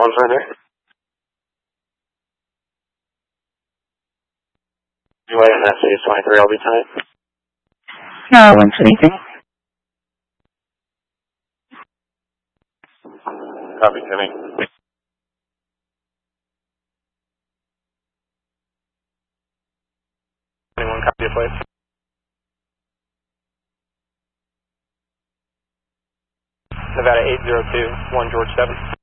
one further. You wait on that phase 23, I'll be tight. 123. Copy, Timmy. Anyone copy a place? Nevada 802, 1 George 7.